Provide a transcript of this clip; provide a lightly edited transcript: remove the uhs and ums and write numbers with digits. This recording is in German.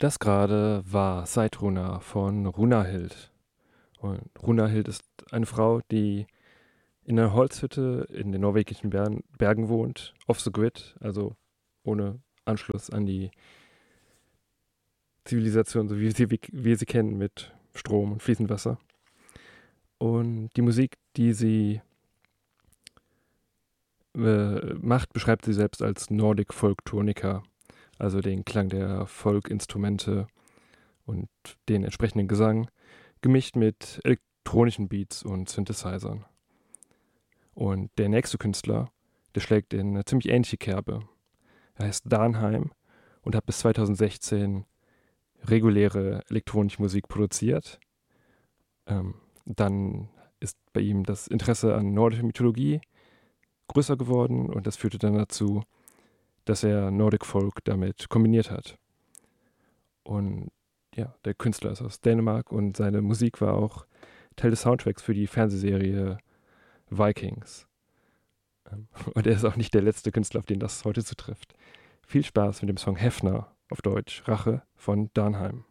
Das gerade war Seitruna von Runahild. Und Runahild ist eine Frau, die in einer Holzhütte in den norwegischen Bergen wohnt, off the grid, also ohne Anschluss an die Zivilisation, so wie wir sie kennen, mit Strom und fließend Wasser. Und die Musik, die sie macht, beschreibt sie selbst als Nordic Folktronica, also den Klang der Folkinstrumente und den entsprechenden Gesang, gemischt mit elektronischen Beats und Synthesizern. Und der nächste Künstler, der schlägt in eine ziemlich ähnliche Kerbe. Er heißt Dahnheim und hat bis 2016 reguläre elektronische Musik produziert. Dann ist bei ihm das Interesse an nordischer Mythologie größer geworden und das führte dann dazu, dass er Nordic Folk damit kombiniert hat. Und ja, der Künstler ist aus Dänemark und seine Musik war auch Teil des Soundtracks für die Fernsehserie Vikings. Und er ist auch nicht der letzte Künstler, auf den das heute zutrifft. Viel Spaß mit dem Song Hefner, auf Deutsch Rache von Dahnheim.